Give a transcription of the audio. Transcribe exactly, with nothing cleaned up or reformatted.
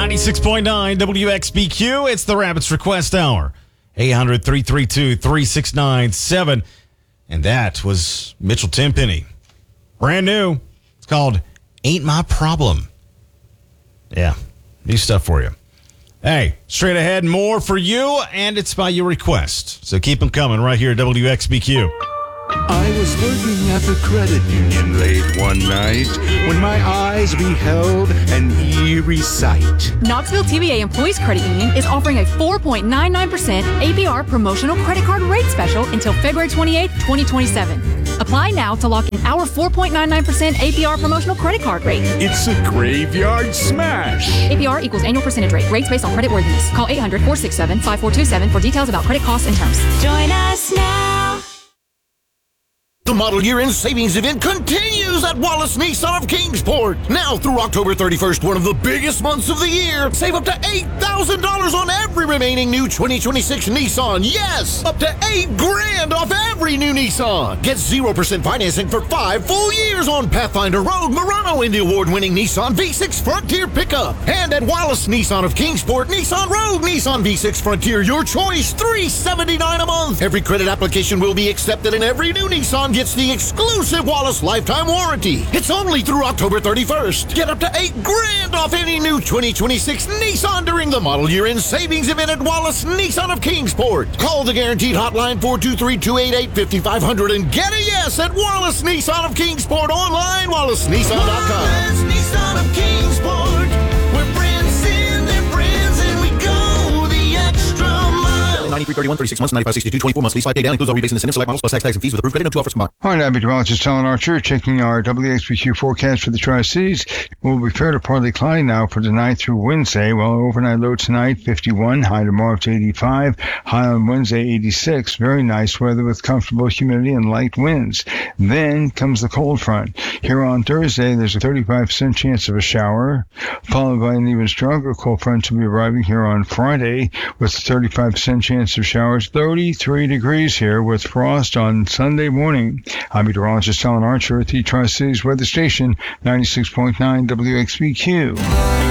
ninety-six point nine W X B Q. It's the Rabbits Request Hour. eight hundred, three three two, three six nine seven. And that was Mitchell Tenpenny. Brand new. It's called Ain't My Problem. Yeah, new stuff for you. Hey, straight ahead, more for you, and it's by your request. So keep them coming right here at W X B Q. I was working at the credit union late one night when my eyes beheld an eerie sight. Knoxville T V A Employees Credit Union is offering a four point nine nine percent A P R promotional credit card rate special until February twenty-eighth, twenty twenty-seven. Apply now to lock in our four point nine nine percent A P R promotional credit card rate. It's a graveyard smash. A P R equals annual percentage rate. Rates based on credit worthiness. Call eight hundred, four six seven, five four two seven for details about credit costs and terms. Join us now. The model year-end savings event continues at Wallace Nissan of Kingsport. Now through October thirty-first, one of the biggest months of the year. Save up to eight thousand dollars on every remaining new twenty twenty-six Nissan. Yes, up to eight grand off every new Nissan. Get zero percent financing for five full years on Pathfinder, Rogue, Murano, Indy Award-winning Nissan V six Frontier pickup. And at Wallace Nissan of Kingsport, Nissan Rogue, Nissan V six Frontier, your choice, three hundred seventy-nine dollars a month. Every credit application will be accepted and every new Nissan gets the exclusive Wallace lifetime warranty. It's only through October thirty-first. Get up to eight grand off any new twenty twenty-six Nissan during the model year-end savings event at Wallace Nissan of Kingsport. Call the guaranteed hotline four two three, two eight eight, five five zero zero and get a yes at Wallace Nissan of Kingsport. Online, wallace nissan dot com. Wallace Nissan of Kingsport. We're friends in their friends and we go the extra mile. ninety-three thirty-one, thirty-six months, ninety-five sixty-two, twenty-four months lease, five pay down, includes all rebates and incentives, select models plus tax, tax and fees with approved credit, no two offers combined. All right, I'm meteorologist Alan Archer checking our W X B Q forecast for the Tri-Cities. We'll be fair to partly cloudy now for tonight through Wednesday. Well, overnight low tonight, fifty-one, high tomorrow to eighty-five, high on Wednesday, eighty-six. Very nice weather with comfortable humidity and light winds. Then comes the cold front. Here on Thursday, there's a thirty-five percent chance of a shower, followed by an even stronger cold front to be arriving here on Friday with a thirty-five percent chance of showers. thirty-three degrees here with frost on Sunday morning. I'm meteorologist Alan Archer at the Tri-Cities Weather Station, ninety-six point nine W X B Q.